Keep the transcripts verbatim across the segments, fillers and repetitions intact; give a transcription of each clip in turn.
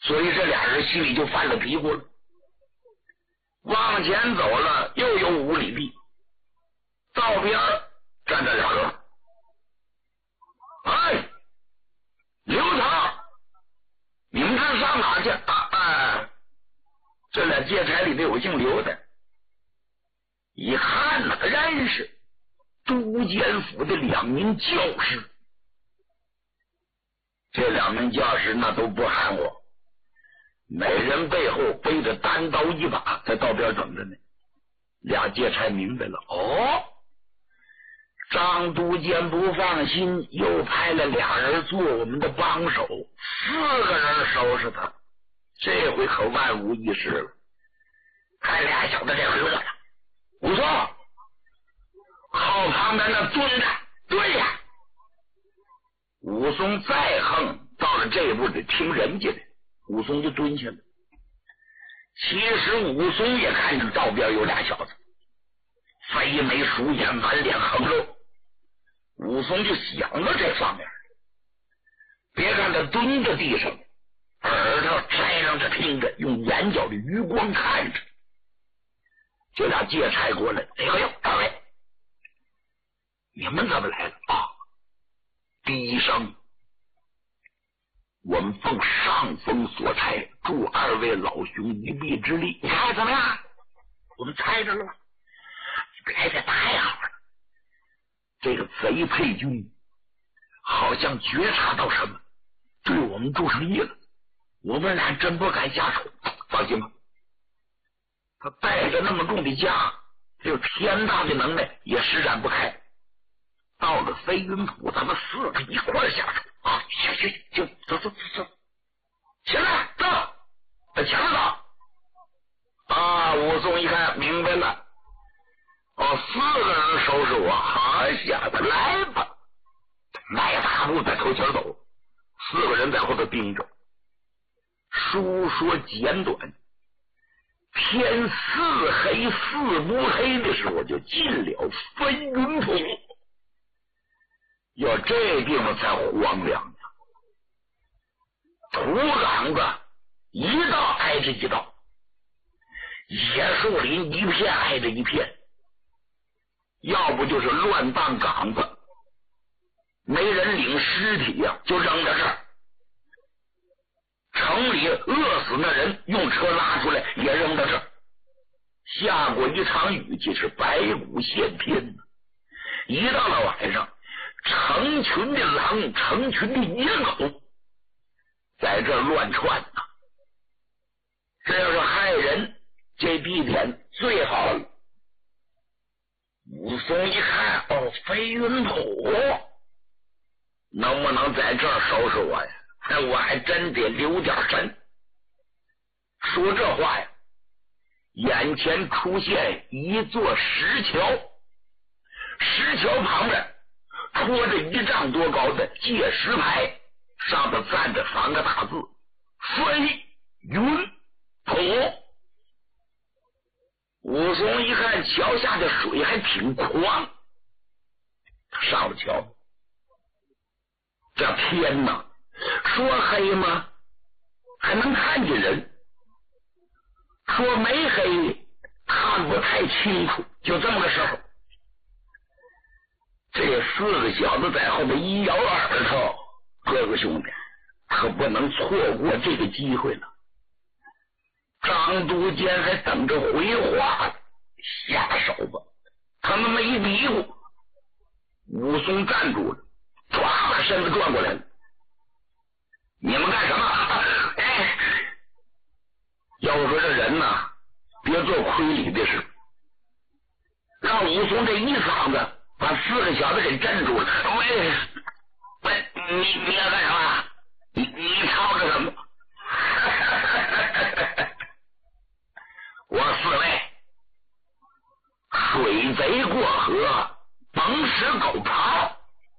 所以这俩人心里就犯了嘀咕了。往前走了又有五里地，道边站着俩人。哎，刘唐，你们这上哪去？啊哎，这俩劫差里头有姓刘的，一看呢，认识都监府的两名教师。这两名教师那都不含糊，每人背后背着单刀一把，在道边等着呢。俩劫差明白了，哦，张都监不放心，又派了俩人做我们的帮手，四个人收拾他，这回可万无一失了。看俩小子这回乐了，武松靠旁边那蹲着，对呀。武松再横，到了这一步得听人家的，武松就蹲下了。其实武松也看见道边有俩小子，飞眉鼠眼，满脸横肉。武松就想到这方面，别看他蹲在地上，耳朵摘上着听着，用眼角的余光看着。这俩劫差过来，哎呦呦，二位，你们怎么来了啊？第一声，我们奉上峰所差，助二位老兄一臂之力，你看怎么样？我们猜着了吧？来的太好了！这个贼配军好像觉察到什么，对我们注上意了。我们俩真不敢下手，放心吧。他带着那么重的家，这有天大的能耐也施展不开。到了飞云浦，咱们四个一块下手啊！行行行，走走走走，起来走，前面走。啊！武松一看明白了，哦，四个人收拾我，好小子，来吧！迈大步在头前走，四个人在后头盯着。书说简短，天似黑似不黑的时候，就进了飞云浦。要这地方才荒凉呢，土岗子一道挨着一道，野树林一片挨着一片，要不就是乱荡岗子，没人领尸体呀、啊，就扔在这儿。城里饿死的人用车拉出来也扔到这儿。下过一场雨气，是白骨现天呢。一到了晚上，成群的狼，成群的野狗在这乱窜呢。这要是害人，这地点最好了。武松一看，哦，飞云浦，能不能在这儿收拾我呀？那我还真得留点神。说这话呀，眼前出现一座石桥，石桥旁边戳着一丈多高的界石牌，上头站着三个大字：飞云浦。武松一看桥下的水还挺宽，他上了桥。这天哪，说黑吗？还能看见人；说没黑，看不太清楚。就这么个时候，这四个小子在后面一摇耳朵，哥哥兄弟，可不能错过这个机会了。张都监还等着回话，下手吧。他们没嘀咕，武松站住了，唰把身子转过来了。你们干什么？哎，要说这人呐，别做亏理的事，让武松这一嗓子把四个小子给镇住了。喂喂，你你要干什么？你你吵着什么？我四位水贼过河，甭使狗刨，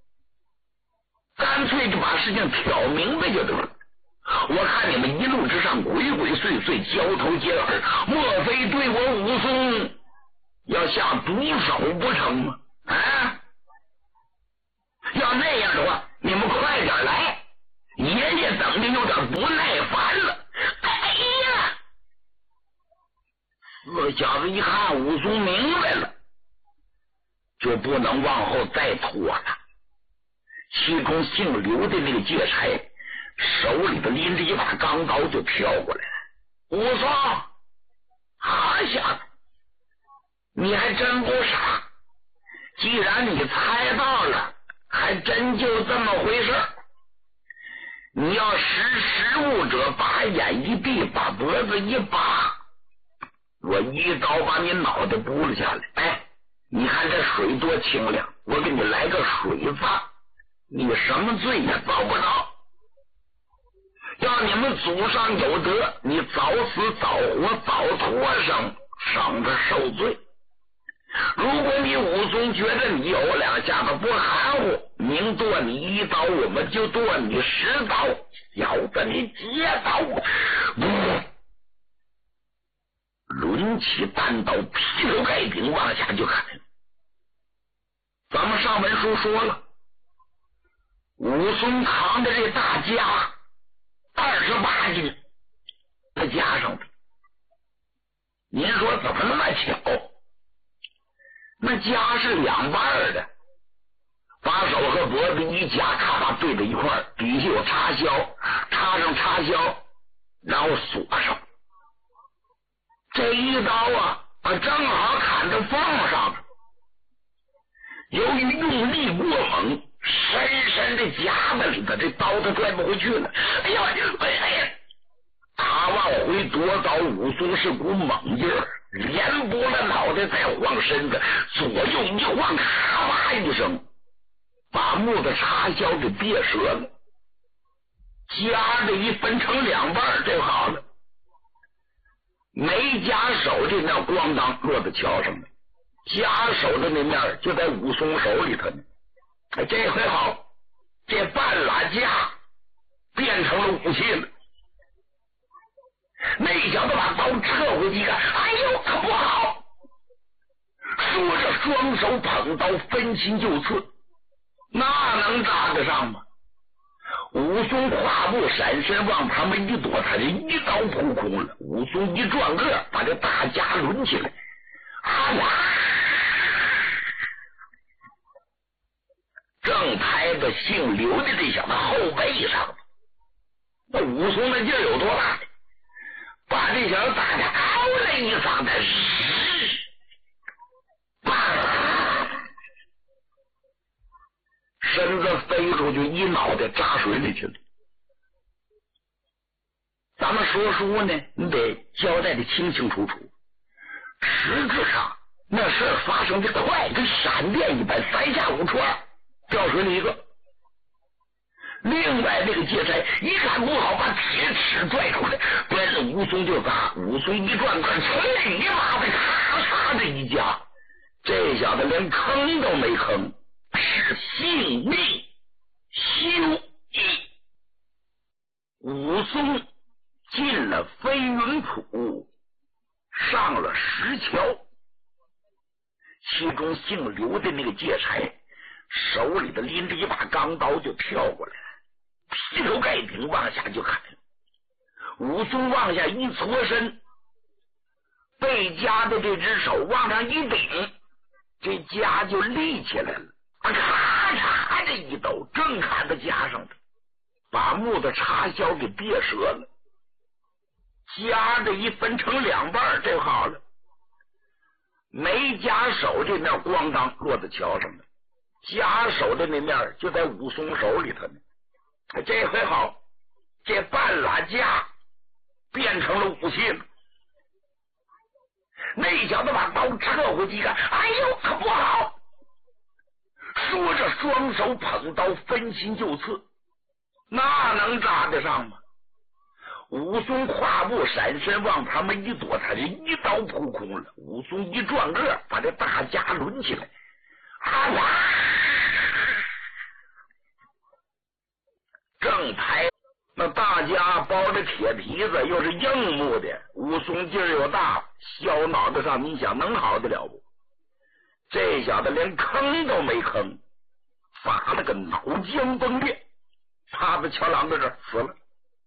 干脆就把事情挑明白就得了。我看你们一路之上鬼鬼祟祟，交头接耳，莫非对我武松要下毒手不成吗？啊！要那样的话，你们快点来，爷爷等的有点不耐烦了。 个小子一看武松明白了，就不能往后再拖了。其中姓刘的那个劫差手里头拎着一把钢刀就飘过来了。武松，好小子，你还真不傻，既然你猜到了，还真就这么回事。你要识时务者，把眼一闭，把脖子一拔，我一刀把你脑袋拨了下来。哎，你看这水多清凉，我给你来个水罚，你什么罪也遭不着。要你们祖上有德，你早死早活早脱生，省着受罪。如果你武松觉得你有两下子不含糊，明剁你一刀，我们就剁你十刀，小子你接刀，不抡起单刀，劈头盖顶往下就砍。咱们上文书说了，武松扛着这大枷二十八斤，他加上的，您说怎么那么巧？那枷是两半的，把手和脖子一夹，咔嚓对在一块儿，底下有插销，插上插销，然后锁上。这一刀啊，正好砍在缝上。由于用力过猛，深深的夹子里头，这刀他拽不回去了。哎呀，哎呀！他往回夺刀，武松是股猛劲儿，连拨了脑袋，再晃身子，左右一晃，咔吧一声，把木的插销给别折了。夹的一分成两半，这好了，没夹手这面咣当落在桥上了，夹手的那面就在武松手里头呢。这回好，这半拉夹变成了武器了。那小子把刀撤回去看，哎呦，可不好！说着，双手捧刀，分心就刺，那能扎得上吗？武松跨步闪身往旁边一躲，他这一刀扑空了。武松一转个，把这大枷抡起来，啊呀！正拍在姓刘的这小子后背上。那武松那劲儿有多大？把这小子打的嗷了一嗓子，啪，身子飞出去，一脑袋扎水里去了。咱们说书呢，你得交代的清清楚楚。实质上那事儿发生的快，跟闪电一般，三下五除二掉水里一个。另外这个劫差一看不好，把铁尺拽出来，跟着武松就砸。武松一转个，锤你妈的，咔嚓的一夹，这小子连吭都没吭，是性命休矣。武松进了飞云浦，上了石桥，其中姓刘的那个劫差手里的拎着一把钢刀就跳过来了，劈头盖顶往下就砍。武松往下一搓身，被夹的这只手往上一顶，这夹就立起来了，咔嚓这一刀正砍在夹上的，把木的插销给别折了。夹的一分成两半，这好了，没夹手这面咣当落在桥上了，夹手的那面就在武松手里头呢。这回好，这半拉夹变成了武器了。那小子把刀撤回去看，哎呦，可不好！说着，双手捧刀，分心就刺，那能扎得上吗？武松跨步闪身往旁边一躲，他这一刀扑空了。武松一转个，把这大夹抡起来，啊呀！正拍那大家包着铁皮子，又是硬木的，武松劲儿又大，削脑袋上，你想能好得了不？这小子连吭都没吭，发了个脑浆崩裂，趴在桥栏子这儿死了。